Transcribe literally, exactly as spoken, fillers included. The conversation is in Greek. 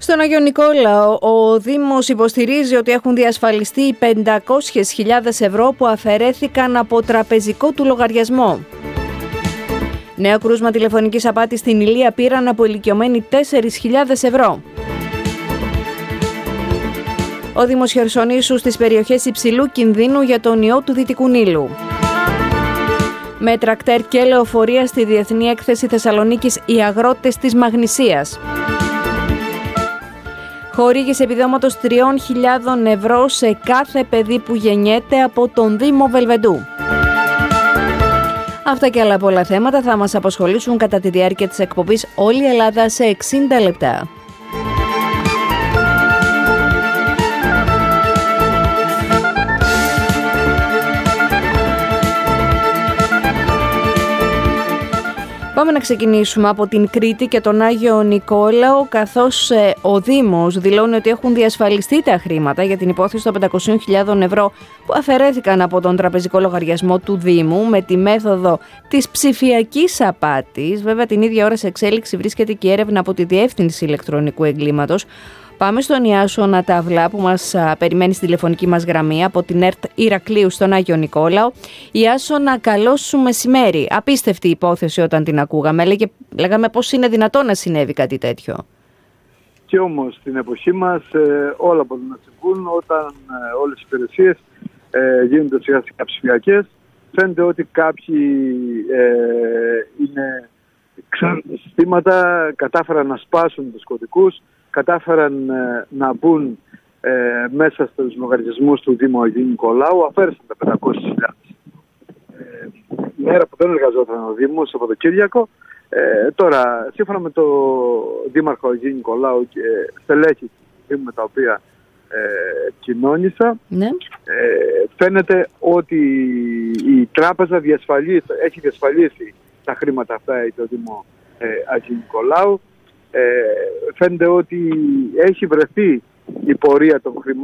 Στον Άγιο Νικόλαο, ο Δήμος υποστηρίζει ότι έχουν διασφαλιστεί πεντακόσιες χιλιάδες ευρώ που αφαιρέθηκαν από τραπεζικό του λογαριασμό. Νέο κρούσμα τηλεφωνικής απάτης στην Ηλία πήραν από ηλικιωμένοι τέσσερις χιλιάδες ευρώ. Ο Δήμος Χερσονήσου στις περιοχές υψηλού κινδύνου για τον ιό του Δυτικού Νείλου. Με τρακτέρ και λεωφορεία στη Διεθνή Έκθεση Θεσσαλονίκης οι αγρότες της Μαγνησίας. Χορήγηση επιδόματος τριών χιλιάδων ευρώ σε κάθε παιδί που γεννιέται από τον Δήμο Βελβεντού. Αυτά και άλλα πολλά θέματα θα μας απασχολήσουν κατά τη διάρκεια της εκπομπής Όλη η Ελλάδα σε εξήντα λεπτά. Πάμε να ξεκινήσουμε από την Κρήτη και τον Άγιο Νικόλαο, καθώς ε, ο Δήμος δηλώνει ότι έχουν διασφαλιστεί τα χρήματα για την υπόθεση των πεντακόσιες χιλιάδες ευρώ που αφαιρέθηκαν από τον τραπεζικό λογαριασμό του Δήμου με τη μέθοδο της ψηφιακής απάτης. Βέβαια, την ίδια ώρα σε εξέλιξη βρίσκεται και η έρευνα από τη Διεύθυνση Ηλεκτρονικού Εγκλήματος. Πάμε στον Ιάσονα Ταυλά που μας α, περιμένει στη τηλεφωνική μας γραμμή από την ΕΡΤ Ηρακλείου στον Άγιο Νικόλαο. Ιάσονα, καλό σου μεσημέρι. Απίστευτη υπόθεση όταν την ακούγαμε. Λέγε, λέγαμε πώς είναι δυνατόν να συνέβη κάτι τέτοιο. Και όμως στην εποχή μας ε, όλα μπορούν να συμβούν όταν ε, όλες οι υπηρεσίες ε, γίνονται σιγά σιγά ψηφιακές. Φαίνεται ότι κάποιοι ε, είναι ξένα συστήματα, κατάφεραν να σπάσουν τους κωδικούς, κατάφεραν ε, να μπουν ε, μέσα στους λογαριασμούς του Δήμου Αγίου Νικολάου, αφαίρεσαν τα πεντακόσιες χιλιάδες. Ε, η μέρα που δεν εργαζόταν ο Δήμος, Σαββατοκύριακο, ε, τώρα σύμφωνα με το Δήμαρχο Αγίου Νικολάου και στελέχη του Δήμου με τα οποία ε, κοινώνησα, ναι. ε, φαίνεται ότι η τράπεζα διασφαλίσει, έχει διασφαλίσει τα χρήματα αυτά για το Δήμο ε, Αγίου Νικολάου. Ε, φαίνεται ότι έχει βρεθεί η πορεία των χρημάτων